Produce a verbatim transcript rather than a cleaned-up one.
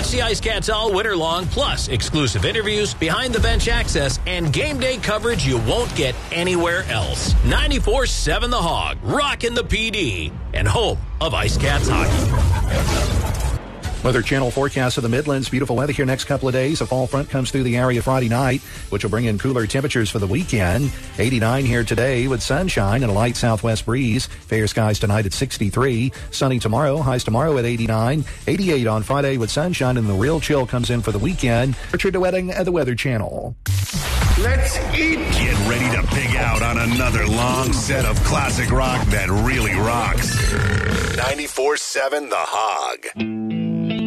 Watch the Ice Cats all winter long, plus exclusive interviews, behind-the-bench access, and game day coverage you won't get anywhere else. ninety-four seven The Hog, rockin' the P D, and home of Ice Cats hockey. Weather Channel forecast of the Midlands. Beautiful weather here next couple of days. A fall front comes through the area Friday night, which will bring in cooler temperatures for the weekend. eighty-nine here today with sunshine and a light southwest breeze. Fair skies tonight at sixty-three. Sunny tomorrow. Highs tomorrow at eighty-nine. eighty-eight on Friday with sunshine, and the real chill comes in for the weekend. Richard DeWetting at the Weather Channel. Let's eat. Get ready to pig out on another long set of classic rock that really rocks. ninety-four seven The Hog.